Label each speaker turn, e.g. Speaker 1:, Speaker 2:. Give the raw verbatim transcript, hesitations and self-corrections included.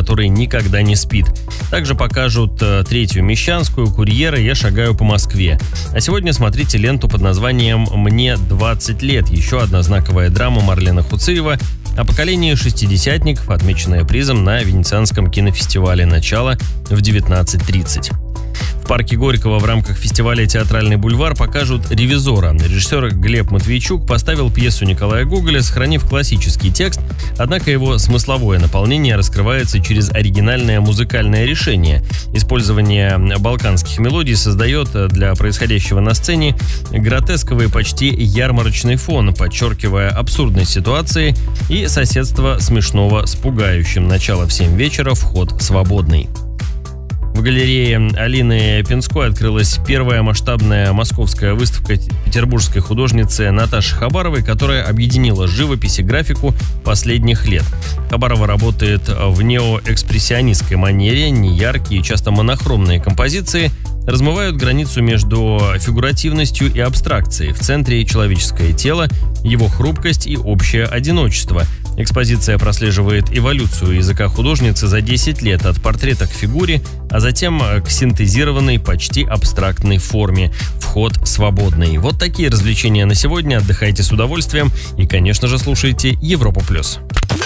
Speaker 1: который никогда не спит. Также покажут третью Мещанскую, Курьера, Я шагаю по Москве. А сегодня смотрите ленту под названием «Мне двадцать лет». Еще одна знаковая драма Марлена Хуциева о поколении шестидесятников, отмеченная призом на Венецианском кинофестивале «Начало» в девятнадцать тридцать. В парке Горького в рамках фестиваля «Театральный бульвар» покажут «Ревизора». Режиссер Глеб Матвейчук поставил пьесу Николая Гоголя, сохранив классический текст, однако его смысловое наполнение раскрывается через оригинальное музыкальное решение. Использование балканских мелодий создает для происходящего на сцене гротесковый, почти ярмарочный фон, подчеркивая абсурдность ситуации и соседство смешного с пугающим. Начало в семь вечера, вход свободный. В галерее Алины Пинской открылась первая масштабная московская выставка петербургской художницы Наташи Хабаровой, которая объединила живопись и графику последних лет. Хабарова работает в неоэкспрессионистской манере, неяркие, часто монохромные композиции размывают границу между фигуративностью и абстракцией. В центре человеческое тело, его хрупкость и общее одиночество. Экспозиция прослеживает эволюцию языка художницы за десять лет от портрета к фигуре, а затем к синтезированной, почти абстрактной форме. Вход свободный. Вот такие развлечения на сегодня. Отдыхайте с удовольствием и, конечно же, слушайте Европу плюс.